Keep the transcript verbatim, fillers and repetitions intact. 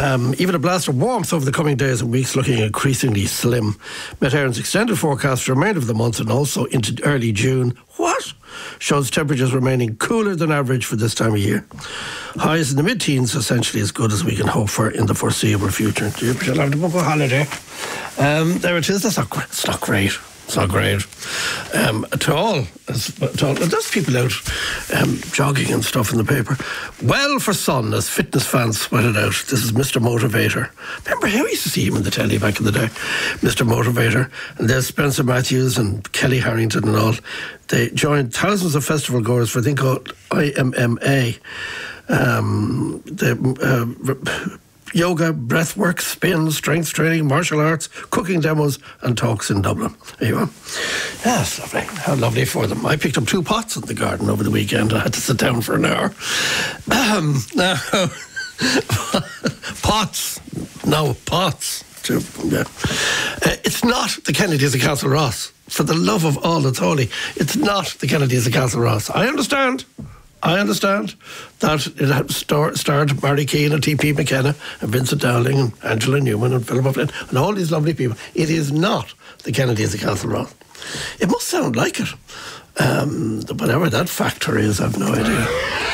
Um, even a blast of warmth over the coming days and weeks looking increasingly slim. Met Éireann's extended forecast for the remainder of the month and also into early June. What? Shows temperatures remaining cooler than average for this time of year. Highs in the mid-teens, essentially as good as we can hope for in the foreseeable future. You shall have to book a holiday. Um, there it is. That's not, it's not great. It's not great um, at all. At all. And there's people out um, jogging and stuff in the paper. Well for sun, as fitness fans sweated out. This is Mister Motivator. Remember how we used to see him in the telly back in the day? Mister Motivator. And there's Spencer Matthews and Kelly Harrington and all. They joined thousands of festival goers for a thing called I M M A. Um, they... Uh, Yoga, breathwork, spin, strength training, martial arts, cooking demos and talks in Dublin. There you go. Yeah, it's lovely. How lovely for them. I picked up two pots in the garden over the weekend. I had to sit down for an hour. Um, now, pots. No, pots. Two, yeah. uh, it's not the Kennedys of Castleross. For the love of all that's holy, it's not the Kennedys of Castleross. I understand. I understand that it had star- starred Mary Keane and T P McKenna and Vincent Dowling and Angela Newman and Philip O'Flynn and all these lovely people. It is not the Kennedys of Castleross. It must sound like it. Um, whatever that factor is, I've no idea.